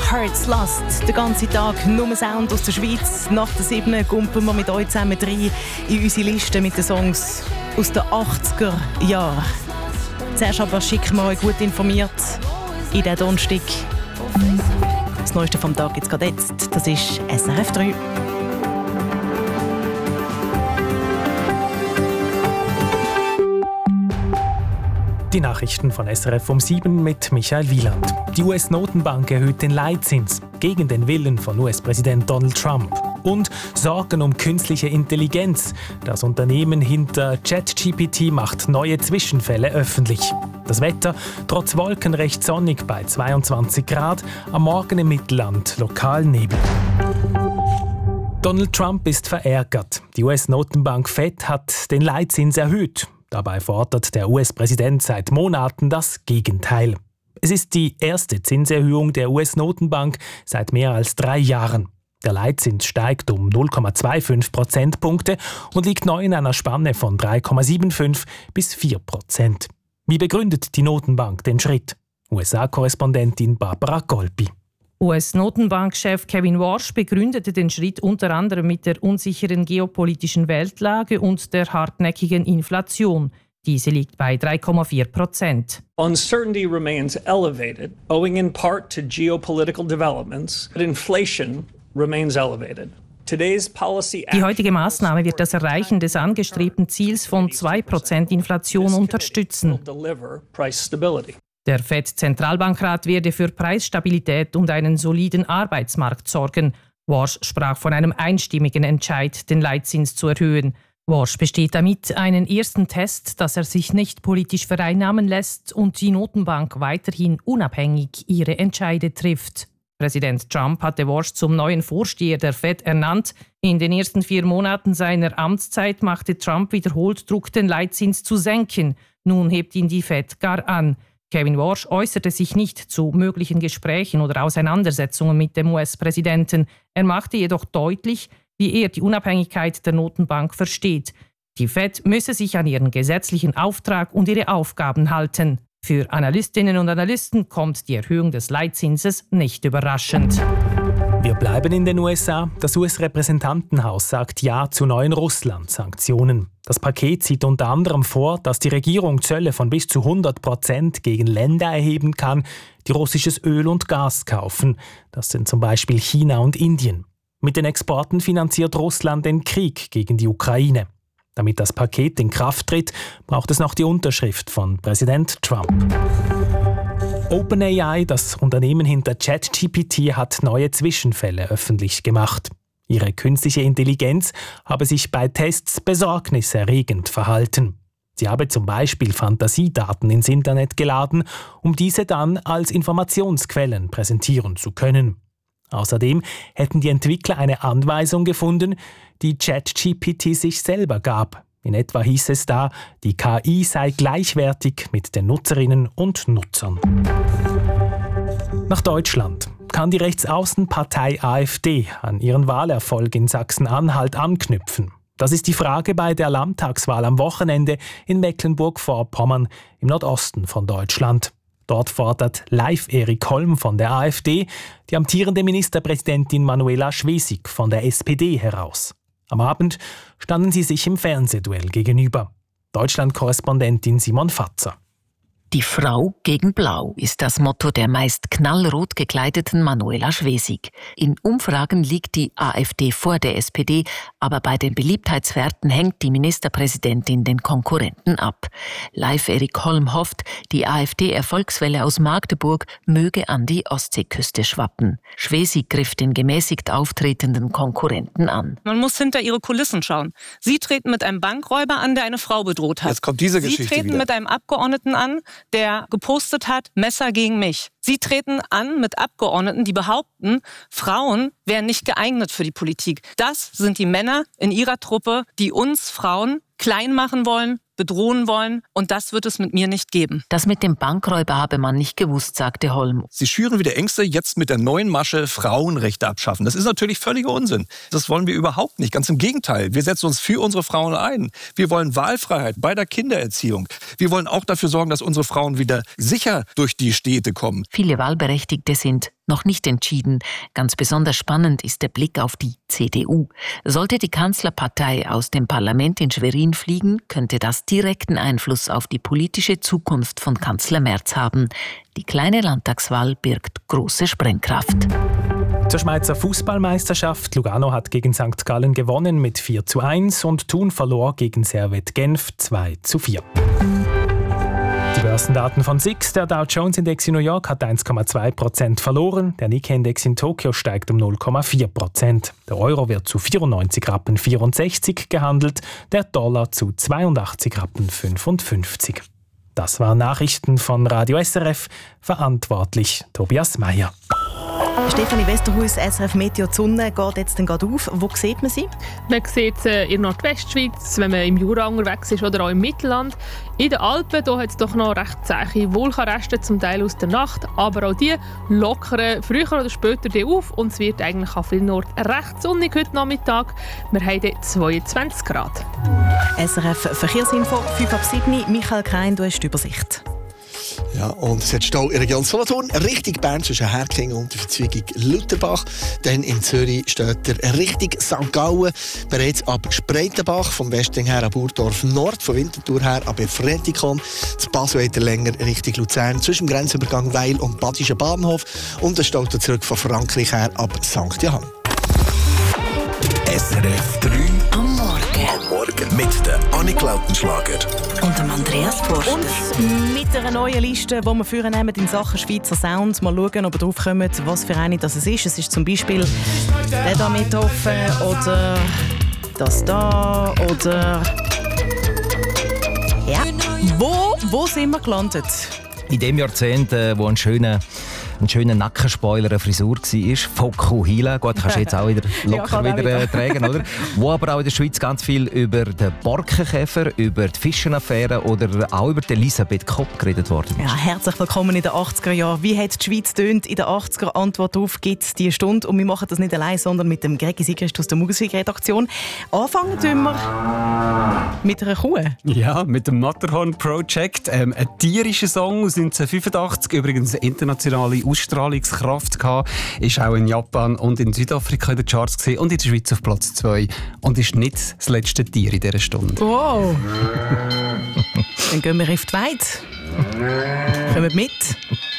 Hurts Lust. Den ganzen Tag nur Sound aus der Schweiz. Nach der 7 kumpen wir mit euch zusammen rein in unsere Liste mit den Songs aus den 80er Jahren. Zuerst aber schicken wir euch gut informiert in den Donnerstag. Das Neueste vom Tag gibt es gerade jetzt. Das ist SRF 3. Die Nachrichten von SRF um 7 mit Michael Wieland. Die US-Notenbank erhöht den Leitzins gegen den Willen von US-Präsident Donald Trump. Und Sorgen um künstliche Intelligenz. Das Unternehmen hinter ChatGPT macht neue Zwischenfälle öffentlich. Das Wetter trotz Wolken recht sonnig bei 22 Grad, am Morgen im Mittelland lokal Nebel. Donald Trump ist verärgert. Die US-Notenbank Fed hat den Leitzins erhöht. Dabei fordert der US-Präsident seit Monaten das Gegenteil. Es ist die erste Zinserhöhung der US-Notenbank seit mehr als 3 Jahren. Der Leitzins steigt um 0,25 Prozentpunkte und liegt neu in einer Spanne von 3,75 bis 4%. Wie begründet die Notenbank den Schritt? USA-Korrespondentin Barbara Golpi. US-Notenbankchef Kevin Warsh begründete den Schritt unter anderem mit der unsicheren geopolitischen Weltlage und der hartnäckigen Inflation. Diese liegt bei 3,4%. Uncertainty remains elevated, owing in part to geopolitical developments, but inflation remains elevated. Die heutige Maßnahme wird das Erreichen des angestrebten Ziels von 2% Inflation unterstützen. Der FED-Zentralbankrat werde für Preisstabilität und einen soliden Arbeitsmarkt sorgen. Warsh sprach von einem einstimmigen Entscheid, den Leitzins zu erhöhen. Warsh besteht damit einen ersten Test, dass er sich nicht politisch vereinnahmen lässt und die Notenbank weiterhin unabhängig ihre Entscheide trifft. Präsident Trump hatte Warsh zum neuen Vorsteher der FED ernannt. In den ersten 4 Monaten seiner Amtszeit machte Trump wiederholt Druck, den Leitzins zu senken. Nun hebt ihn die FED gar an. Kevin Warsh äußerte sich nicht zu möglichen Gesprächen oder Auseinandersetzungen mit dem US-Präsidenten. Er machte jedoch deutlich, wie er die Unabhängigkeit der Notenbank versteht. Die FED müsse sich an ihren gesetzlichen Auftrag und ihre Aufgaben halten. Für Analystinnen und Analysten kommt die Erhöhung des Leitzinses nicht überraschend. Wir bleiben in den USA. Das US-Repräsentantenhaus sagt Ja zu neuen Russland-Sanktionen. Das Paket sieht unter anderem vor, dass die Regierung Zölle von bis zu 100% gegen Länder erheben kann, die russisches Öl und Gas kaufen. Das sind zum Beispiel China und Indien. Mit den Exporten finanziert Russland den Krieg gegen die Ukraine. Damit das Paket in Kraft tritt, braucht es noch die Unterschrift von Präsident Trump. OpenAI, das Unternehmen hinter ChatGPT, hat neue Zwischenfälle öffentlich gemacht. Ihre künstliche Intelligenz habe sich bei Tests besorgniserregend verhalten. Sie habe zum Beispiel Fantasiedaten ins Internet geladen, um diese dann als Informationsquellen präsentieren zu können. Außerdem hätten die Entwickler eine Anweisung gefunden, die ChatGPT sich selber gab. In etwa hieß es da, die KI sei gleichwertig mit den Nutzerinnen und Nutzern. Nach Deutschland. Kann die Rechtsaußenpartei AfD an ihren Wahlerfolg in Sachsen-Anhalt anknüpfen? Das ist die Frage bei der Landtagswahl am Wochenende in Mecklenburg-Vorpommern im Nordosten von Deutschland. Dort fordert Leif-Erik Holm von der AfD die amtierende Ministerpräsidentin Manuela Schwesig von der SPD heraus. Am Abend standen sie sich im Fernsehduell gegenüber. Deutschland-Korrespondentin Simon Fatzer. Die Frau gegen Blau ist das Motto der meist knallrot gekleideten Manuela Schwesig. In Umfragen liegt die AfD vor der SPD, aber bei den Beliebtheitswerten hängt die Ministerpräsidentin den Konkurrenten ab. Leif-Erik Holm hofft, die AfD-Erfolgswelle aus Magdeburg möge an die Ostseeküste schwappen. Schwesig griff den gemäßigt auftretenden Konkurrenten an. Man muss hinter ihre Kulissen schauen. Sie treten mit einem Bankräuber an, der eine Frau bedroht hat. Jetzt kommt diese Geschichte Sie treten wieder. mit einem Abgeordneten an, der gepostet hat, Messer gegen mich. Sie treten an mit Abgeordneten, die behaupten, Frauen wären nicht geeignet für die Politik. Das sind die Männer in ihrer Truppe, die uns Frauen klein machen wollen, bedrohen wollen, und das wird es mit mir nicht geben. Das mit dem Bankräuber habe man nicht gewusst, sagte Holm. Sie schüren wieder Ängste, jetzt mit der neuen Masche Frauenrechte abschaffen. Das ist natürlich völliger Unsinn. Das wollen wir überhaupt nicht. Ganz im Gegenteil. Wir setzen uns für unsere Frauen ein. Wir wollen Wahlfreiheit bei der Kindererziehung. Wir wollen auch dafür sorgen, dass unsere Frauen wieder sicher durch die Städte kommen. Viele Wahlberechtigte sind noch nicht entschieden. Ganz besonders spannend ist der Blick auf die CDU. Sollte die Kanzlerpartei aus dem Parlament in Schwerin fliegen, könnte das direkten Einfluss auf die politische Zukunft von Kanzler Merz haben. Die kleine Landtagswahl birgt große Sprengkraft. Zur Schweizer Fußballmeisterschaft. Lugano hat gegen St. Gallen gewonnen mit 4:1 und Thun verlor gegen Servette Genf 2:4. Die Börsendaten von SIX. Der Dow Jones Index in New York hat 1,2% verloren. Der Nikkei-Index in Tokio steigt um 0,4%. Der Euro wird zu 94,64 Rappen gehandelt, der Dollar zu 82,55 Rappen. Das waren Nachrichten von Radio SRF. Verantwortlich Tobias Meyer. Stefanie Westerhuis, SRF Meteo, die Sonne geht jetzt gerade auf. Wo sieht man sie? Man sieht sie in der Nordwestschweiz, wenn man im Jura unterwegs ist oder auch im Mittelland. In den Alpen hat es doch noch recht zähe Wolkenreste, zum Teil aus der Nacht. Aber auch die lockern früher oder später auf und es wird eigentlich an vielen Orten recht sonnig heute Nachmittag. Wir haben 22 Grad. SRF Verkehrsinfo, 5:07. Michael Krein, du hast die Übersicht. Ja, und es hat Stau in der Region Solothurn, Richtung Bern zwischen Herklingen und der Verzweigung Lutherbach. Dann in Zürich steht er Richtung St. Gallen, bereits ab Spreitenbach, vom Westring her ab Burdorf Nord, von Winterthur her ab Fretikon, zu Basel weiter länger Richtung Luzern, zwischen dem Grenzübergang Weil und Badischen Bahnhof und der Stau zurück von Frankreich her ab St. Johann. SRF 3 am Morgen mit der Annik Lautenschlager und dem Andreas Forster. Und mit einer neuen Liste, die wir vornehmen in Sachen Schweizer Sound. Mal schauen, ob wir drauf kommen, was für eine das ist. Es ist zum Beispiel der da mit offen oder das da oder... Ja, wo sind wir gelandet? In dem Jahrzehnt, wo ein schöner Nackenspoiler, eine Frisur war, Fokuhila. Gut, kannst du jetzt auch wieder locker tragen, oder? Wo aber auch in der Schweiz ganz viel über den Borkenkäfer, über die Fischenaffäre oder auch über Elisabeth Kopp geredet worden ist. Ja, herzlich willkommen in den 80er Jahren. Wie hat die Schweiz tönt in den 80er? Antwort darauf gibt es diese Stunde. Und wir machen das nicht allein, sondern mit dem Gregi Sigrist aus der Musikredaktion. Anfangen tun wir mit einer Kuh. Ja, mit dem Matterhorn Project. Ein tierischer Song aus 1985, übrigens eine internationale Ausstrahlungskraft gehabt, ist auch in Japan und in Südafrika in den Charts gewesen und in der Schweiz auf Platz 2 und ist nicht das letzte Tier in dieser Stunde. Wow! Dann gehen wir auf die Weide. Kommt mit.